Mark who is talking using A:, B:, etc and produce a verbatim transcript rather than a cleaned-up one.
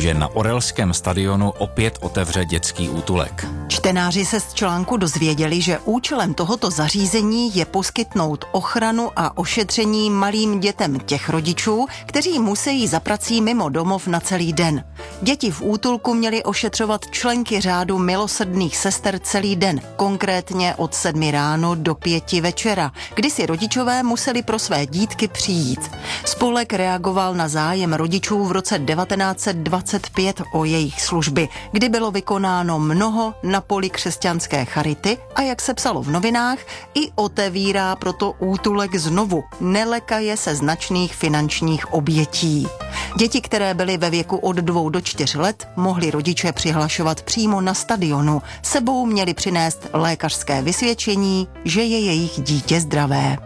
A: že na Orelském stadionu opět otevře dětský útulek.
B: Čtenáři se z článku dozvěděli, že účelem tohoto zařízení je poskytnout ochranu a ošetření malým dětem těch rodičů, kteří musí za prací mimo domov na celý den. Děti v útulku měly ošetřovat členky řádu milosrdných sester celý den, konkrétně od sedmi ráno do pěti večera, kdy si rodičové museli pro své dítky přijít. Spolek reagoval na zájem rodičů v roce devatenáct set dvacet pět o jejich služby, kdy bylo vykonáno mnoho na poli křesťanské charity a jak se psalo v novinách, i otevírá proto útulek znovu, nelekaje se značných finančních obětí. Děti, které byly ve věku od dvou do čtyř let, mohli rodiče přihlašovat přímo na stadionu. Sebou měli přinést lékařské vysvědčení, že je jejich dítě zdravé.